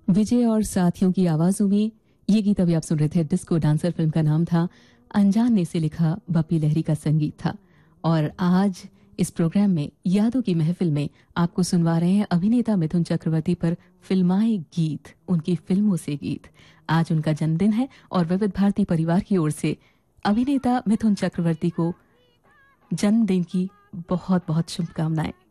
विजय और साथियों की आवाजों में ये गीत अभी आप सुन रहे थे। डिस्को डांसर फिल्म का नाम था। अनजान ने से लिखा बप्पी लहरी का संगीत था। और आज इस प्रोग्राम में यादों की महफिल में आपको सुनवा रहे हैं अभिनेता मिथुन चक्रवर्ती पर फिल्माए गीत, उनकी फिल्मों से गीत। आज उनका जन्मदिन है और विविध भारती परिवार की ओर से अभिनेता मिथुन चक्रवर्ती को जन्मदिन की बहुत बहुत शुभकामनाएं।